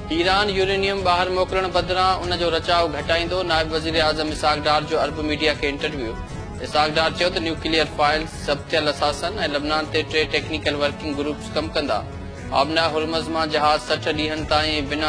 Iran uranium ॿाहिर मोकिलण बदिरां उन जो रचाव घटाईंदो। नायब वज़ीर आज़म इसहाक डार जो अरब मीडिया खे इंटरव्यू। इसहाक डार चयो त न्यूक्लियर फाइल्स ज़ब्त थियल असासन ऐं लबनान ते 3 टेक्निकल वर्किंग ग्रुप्स कम कंदा। आबना हुरमज़ मां जहाज़ 60 ॾींहनि ताईं बिना